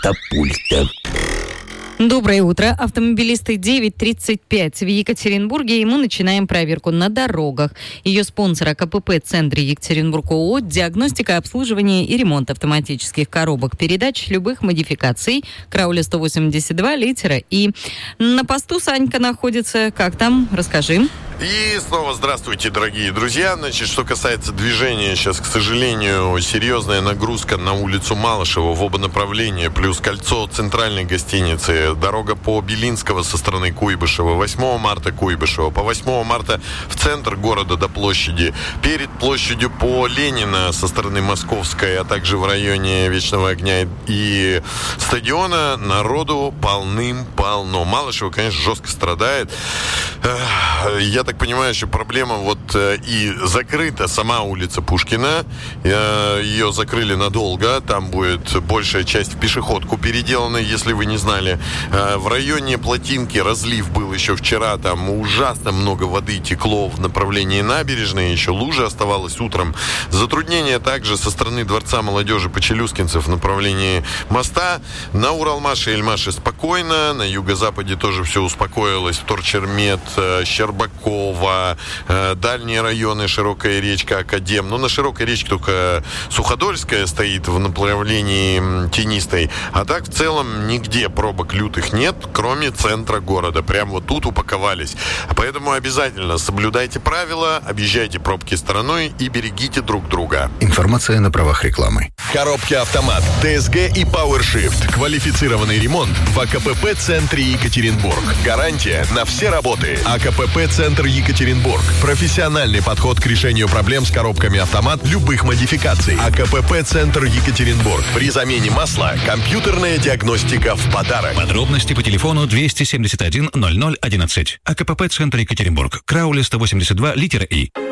катапульта. Доброе утро. Автомобилисты, 9:35 в Екатеринбурге, и мы начинаем проверку на дорогах. Ее спонсор АКПП «Центр Екатеринбург» ООО, диагностика, обслуживание и ремонт автоматических коробок передач любых модификаций. Крауля 182, литера И. На посту Санька находится. Как там? Расскажи. И снова здравствуйте, дорогие друзья. Значит, что касается движения, сейчас, к сожалению, серьезная нагрузка на улицу Малышева в оба направления, плюс кольцо центральной гостиницы, дорога по Белинского со стороны Куйбышева, 8 марта Куйбышева, по 8 марта в центр города до площади, перед площадью по Ленина со стороны Московской, а также в районе Вечного огня и стадиона народу полным-полно. Малышева, конечно, жестко страдает. Я так понимаю, что проблема и закрыта сама улица Пушкина. Ее закрыли надолго. Там будет большая часть в пешеходку переделана, если вы не знали. В районе Плотинки разлив был еще вчера. Там ужасно много воды текло в направлении набережной. Еще лужа оставалась утром. Затруднения также со стороны Дворца молодежи Почелюскинцев в направлении моста. На Уралмаше и Эльмаше спокойно. На юго-западе тоже все успокоилось. Вторчермет, Щербакова, дальние районы, Широкая речка, Академ. Но на Широкой речке только Суходольская стоит в направлении Тенистой. А так в целом нигде пробок лютых нет, кроме центра города. Прям вот тут упаковались. Поэтому обязательно соблюдайте правила, объезжайте пробки стороной и берегите друг друга. Информация на правах рекламы. Коробки «Автомат», ТСГ и PowerShift. Квалифицированный ремонт в АКПП «Центре Екатеринбург». Гарантия на все работы. АКПП «Центр Екатеринбург». Профессиональный подход к решению проблем с коробками «Автомат» любых модификаций. АКПП «Центр Екатеринбург». При замене масла компьютерная диагностика в подарок. Подробности по телефону 271 0011. АКПП «Центр Екатеринбург». Крауля 182, литера И.